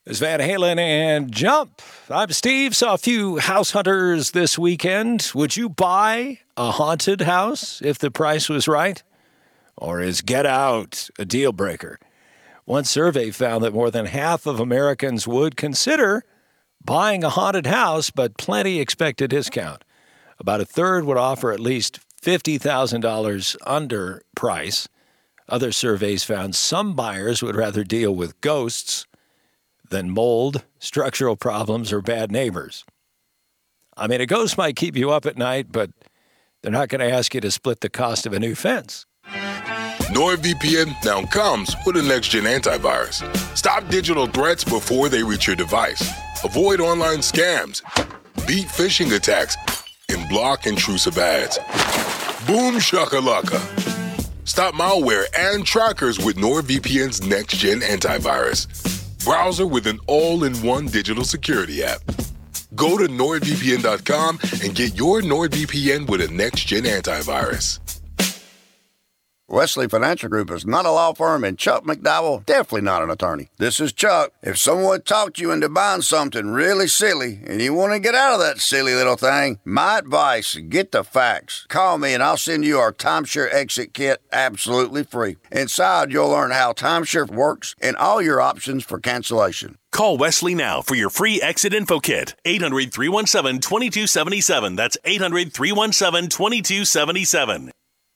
It's Van Halen and Jump. I'm Steve. Saw a few house hunters this weekend. Would you buy a haunted house if the price was right? Or is Get Out a deal breaker? One survey found that more than half of Americans would consider buying a haunted house, but plenty expect a discount. About a third would offer at least $50,000 under price. Other surveys found some buyers would rather deal with ghosts than mold, structural problems, or bad neighbors. I mean, a ghost might keep you up at night, but they're not going to ask you to split the cost of a new fence. NordVPN now comes with a next-gen antivirus. Stop digital threats before they reach your device. Avoid online scams, beat phishing attacks, and block intrusive ads. Boom shakalaka. Stop malware and trackers with NordVPN's next-gen antivirus. Browser with an all-in-one digital security app. Go to NordVPN.com and get your NordVPN with a next-gen antivirus. Wesley Financial Group is not a law firm, and Chuck McDowell definitely not an attorney. This is Chuck. If someone talked you into buying something really silly and you want to get out of that silly little thing, my advice, get the facts. Call me and I'll send you our timeshare exit kit absolutely free. Inside, you'll learn how timeshare works and all your options for cancellation. Call Wesley now for your free exit info kit. 800-317-2277. That's 800-317-2277.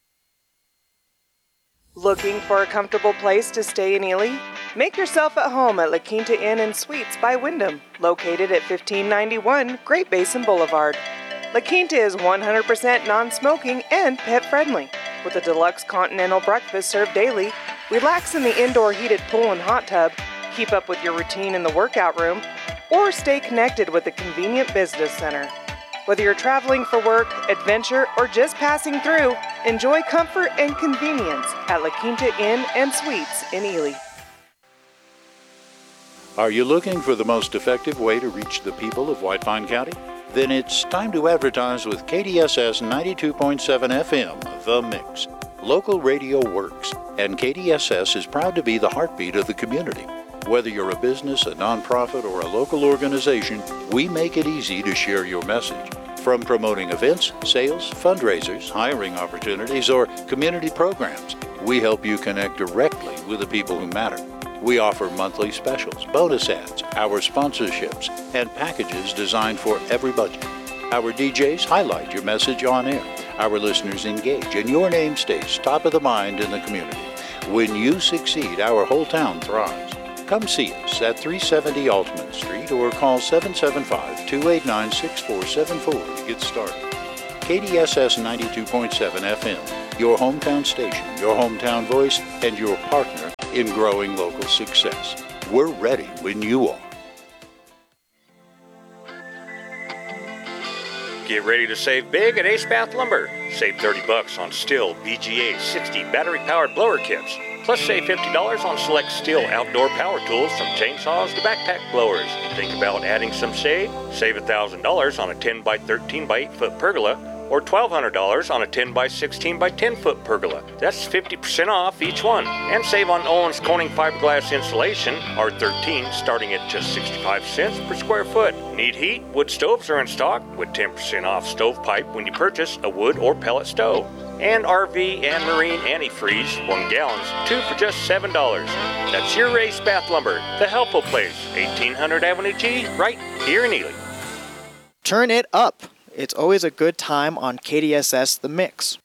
Looking for a comfortable place to stay in Ely? Make yourself at home at La Quinta Inn and Suites by Wyndham, located at 1591 Great Basin Boulevard. La Quinta is 100% non-smoking and pet-friendly, with a deluxe continental breakfast served daily. Relax in the indoor heated pool and hot tub, keep up with your routine in the workout room, or stay connected with a convenient business center. Whether you're traveling for work, adventure, or just passing through, enjoy comfort and convenience at La Quinta Inn and Suites in Ely. Are you looking for the most effective way to reach the people of White Pine County? Then it's time to advertise with KDSS 92.7 FM, The Mix. Local radio works, and KDSS is proud to be the heartbeat of the community. Whether you're a business, a nonprofit, or a local organization, we make it easy to share your message. From promoting events, sales, fundraisers, hiring opportunities, or community programs, we help you connect directly with the people who matter. We offer monthly specials, bonus ads, our sponsorships, and packages designed for every budget. Our DJs highlight your message on air. Our listeners engage, and your name stays top of the mind in the community. When you succeed, our whole town thrives. Come see us at 370 Altman Street or call 775-289-6474 to get started. KDSS 92.7 FM, your hometown station, your hometown voice, and your partner in growing local success. We're ready when you are. Get ready to save big at Ace Bath Lumber. Save $30 on Stihl BGA 60 battery-powered blower kits. Plus, save $50 on select Stihl outdoor power tools from chainsaws to backpack blowers. Think about adding some shade? Save $1,000 on a 10 by 13 by 8 foot pergola, or $1,200 on a 10 by 16 by 10 foot pergola. That's 50% off each one. And save on Owens Corning fiberglass insulation, R13, starting at just 65 cents per square foot. Need heat? Wood stoves are in stock with 10% off stovepipe when you purchase a wood or pellet stove. And RV and marine antifreeze, 1 gallons, 2 for just $7. That's your Ace Bath Lumber, the helpful place, 1800 Avenue G, right here in Ely. Turn it up. It's always a good time on KDSS The Mix.